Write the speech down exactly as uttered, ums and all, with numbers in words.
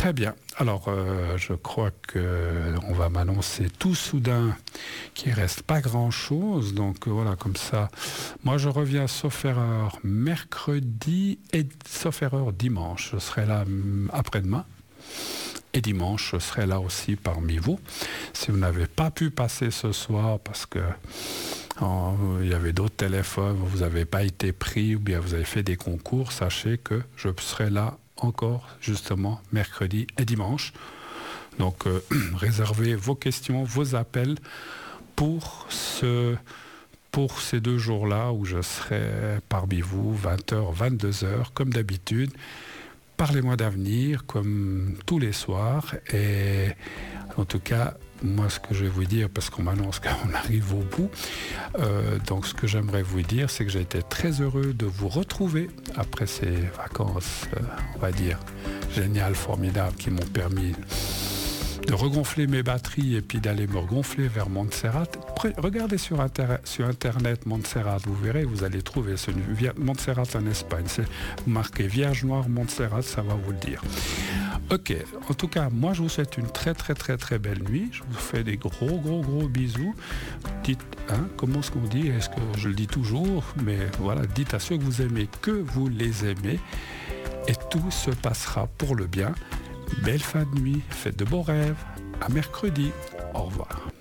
Très bien. Alors, euh, je crois qu'on va m'annoncer tout soudain qu'il ne reste pas grand-chose. Donc, euh, voilà, comme ça. Moi, je reviens, sauf erreur, mercredi et sauf erreur, dimanche. Je serai là hum, après-demain. Et dimanche, je serai là aussi parmi vous. Si vous n'avez pas pu passer ce soir parce que oh, il y avait d'autres téléphones, vous n'avez pas été pris ou bien vous avez fait des concours, sachez que je serai là encore justement mercredi et dimanche. Donc euh, réservez vos questions, vos appels pour, ce, pour ces deux jours-là où je serai parmi vous, vingt heures, vingt-deux heures, comme d'habitude. Parlez-moi d'avenir, comme tous les soirs. Et en tout cas, moi, ce que je vais vous dire, parce qu'on m'annonce qu'on arrive au bout, euh, donc ce que j'aimerais vous dire, c'est que j'ai été très heureux de vous retrouver après ces vacances, euh, on va dire, géniales, formidables, qui m'ont permis de regonfler mes batteries et puis d'aller me regonfler vers Montserrat. Regardez sur, inter- sur Internet Montserrat, vous verrez, vous allez trouver ce Montserrat en Espagne. C'est marqué Vierge Noire Montserrat, ça va vous le dire. Ok, en tout cas, moi je vous souhaite une très très très très belle nuit. Je vous fais des gros gros gros bisous. Dites, hein, comment est-ce qu'on dit? Est-ce que je le dis toujours? Mais voilà, dites à ceux que vous aimez que vous les aimez. Et tout se passera pour le bien. Belle fin de nuit, faites de beaux rêves. À mercredi. Au revoir.